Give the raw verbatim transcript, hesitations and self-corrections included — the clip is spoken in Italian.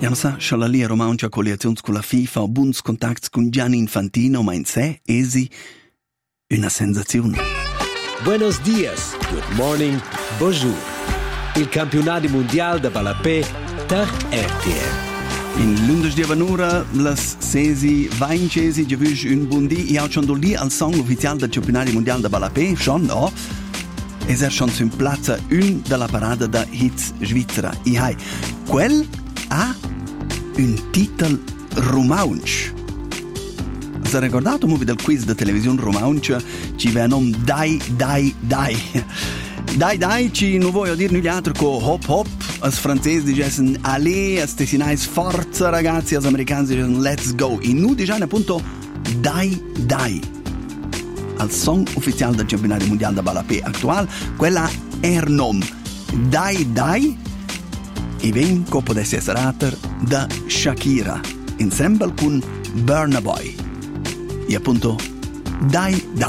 Ja, non sa, c'è la lia romancia collezioni con la FIFA o buons contatti con Gianni Infantino, ma in sé esi una sensazione. Buenos dias, good morning, bonjour. Il campionato mondiale da Balapè per R T L. In l'undici di Avanura, las sesi vaincesi, già vuoi un buon dì, io ho lì al song ufficiale del campionato mondiale da Balapè, schon, no? E ser schon in piazza un della parada da hits svizzera. I hai, quel ha un titolo romaunch. Si è ricordato un del quiz da televisione romaunch, ci aveva nome Dai Dai Dai. Dai Dai ci non voglio dire nulla altro che hop hop, als francesi dicessero allez, als tessinais forza ragazzi, als americani dicessero let's go. E noi diciamo appunto Dai Dai. Al song ufficiale del campionato mondiale da Balapè attuale, quella è il nome Dai Dai e ben può essere rater da Shakira insieme con Burna Boy e appunto Dai Dai.